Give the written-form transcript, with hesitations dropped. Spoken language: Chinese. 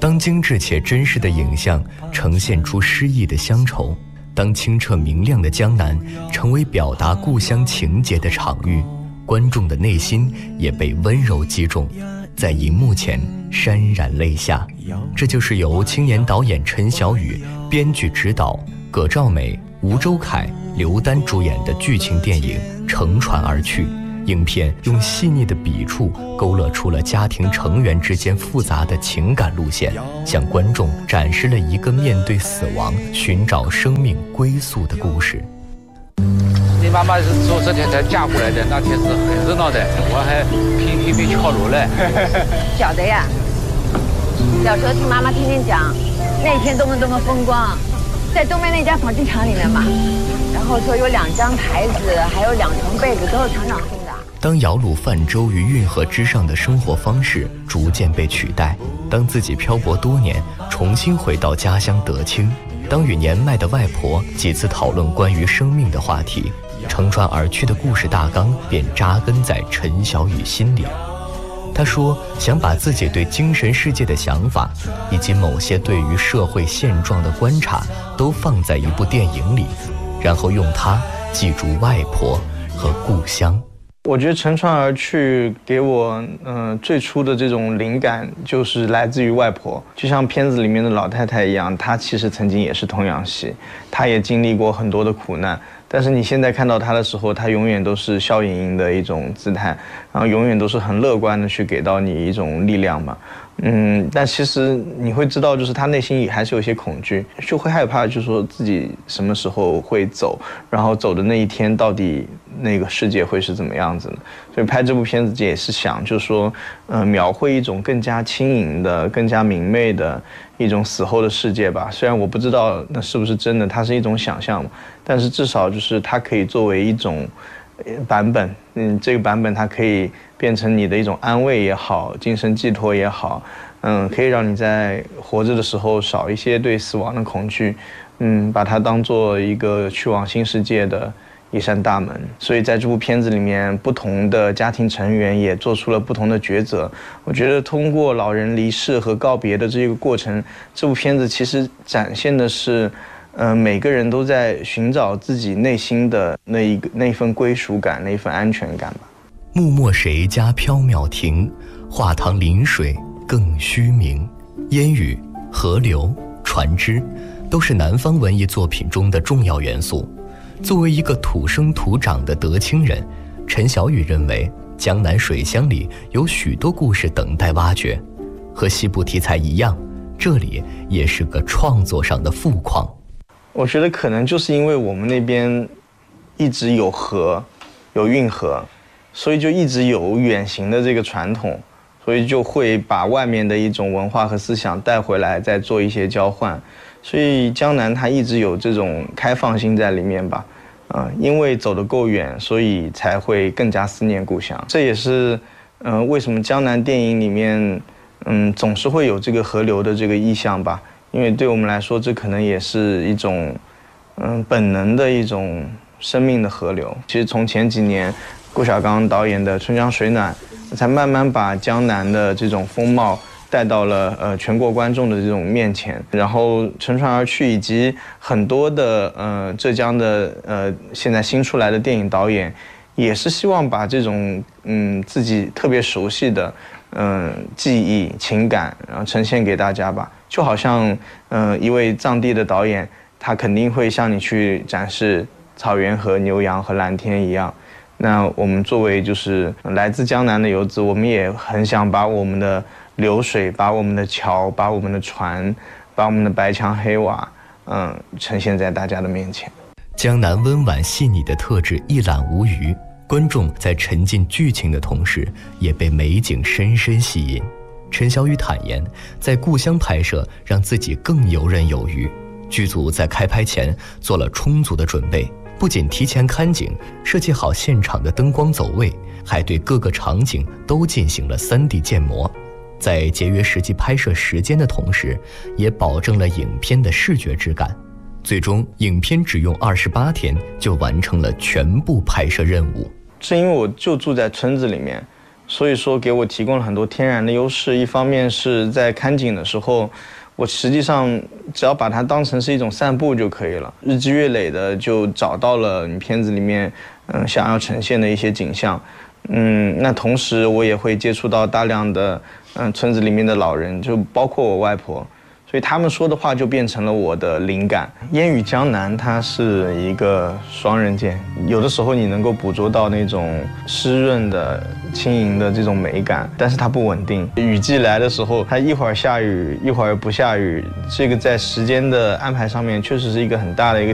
当精致且真实的影像呈现出诗意的乡愁，当清澈明亮的江南成为表达故乡情节的场域，观众的内心也被温柔击中，在荧幕前潸然泪下。这就是由青年导演陈晓宇编剧指导，葛兆美、吴周凯、刘丹主演的剧情电影《乘船而去》。影片用细腻的笔触勾勒出了家庭成员之间复杂的情感路线，向观众展示了一个面对死亡、寻找生命归宿的故事。 你妈妈是昨天才嫁过来的，那天是很热闹的，我还频频被敲锣嘞。 晓得呀，小时候听妈妈天天讲，那天多么多么风光，在东边那家纺织厂里面嘛，然后说有2张台子，还有2床被子，都是厂长送的。 当摇橹泛舟于运河之上的生活方式逐渐被取代，当自己漂泊多年重新回到家乡德清，当与年迈的外婆几次讨论关于生命的话题，乘船而去的故事大纲便扎根在陈晓宇心里。他说想把自己对精神世界的想法，以及某些对于社会现状的观察都放在一部电影里，然后用它记住外婆和故乡。 我觉得乘船而去给我最初的这种灵感就是来自于外婆，就像片子里面的老太太一样，她其实曾经也是童养媳，她也经历过很多的苦难，但是你现在看到她的时候，她永远都是笑盈盈的一种姿态，然后永远都是很乐观的去给到你一种力量嘛。但其实你会知道，就是他内心里还是有些恐惧，就会害怕，就是说自己什么时候会走，然后走的那一天到底那个世界会是怎么样子的。所以拍这部片子也是想，就是说，描绘一种更加轻盈的、更加明媚的一种死后的世界吧。虽然我不知道那是不是真的，它是一种想象嘛，但是至少就是它可以作为一种版本，这个版本它可以变成你的一种安慰也好，精神寄托也好，可以让你在活着的时候少一些对死亡的恐惧，把它当做一个去往新世界的一扇大门。所以在这部片子里面，不同的家庭成员也做出了不同的抉择。我觉得通过老人离世和告别的这个过程，这部片子其实展现的是每个人都在寻找自己内心的那份归属感，那一份安全感吧。 木墨谁家缥缈亭，画堂临水更虚名。烟雨、河流、船只都是南方文艺作品中的重要元素。作为一个土生土长的德清人，陈晓宇认为江南水乡里有许多故事等待挖掘。和西部题材一样，这里也是个创作上的富矿。 我觉得可能就是因为我们那边一直有河，有运河，所以就一直有远行的这个传统，所以就会把外面的一种文化和思想带回来，再做一些交换。所以江南它一直有这种开放性在里面吧，因为走得够远，所以才会更加思念故乡。这也是为什么江南电影里面总是会有这个河流的这个意象吧。因为对我们来说，这可能也是一种本能的一种生命的河流。其实从前几年顾晓刚导演的《春江水暖》，才慢慢把江南的这种风貌带到了全国观众的这种面前。然后《乘船而去》以及很多的浙江的现在新出来的电影导演，也是希望把这种自己特别熟悉的记忆情感，然后呈现给大家吧。就好像一位藏地的导演，他肯定会向你去展示草原和牛羊和蓝天一样。那我们作为就是来自江南的游子，我们也很想把我们的流水，把我们的桥，把我们的船，把我们的白墙黑瓦呈现在大家的面前。 江南温婉细腻的特质一览无余，观众在沉浸剧情的同时，也被美景深深吸引。陈晓宇坦言，在故乡拍摄让自己更游刃有余。剧组在开拍前做了充足的准备，不仅提前看景，设计好现场的灯光走位，还对各个场景都进行了3D 建模。在节约实际拍摄时间的同时，也保证了影片的视觉质感。最终，影片只用28天就完成了全部拍摄任务。 是因为我就住在村子里面， 所以说给我提供了很多天然的优势。一方面是在看景的时候，我实际上只要把它当成是一种散步就可以了，日积月累的就找到了你片子里面想要呈现的一些景象。那同时我也会接触到大量的村子里面的老人，就包括我外婆，所以他们说的话就变成了我的灵感。烟雨江南它是一个双刃剑，有的时候你能够捕捉到那种湿润的轻盈的这种美感，但是它不稳定。雨季来的时候，它一会儿下雨一会儿不下雨，这个在时间的安排上面确实是一个很大的一个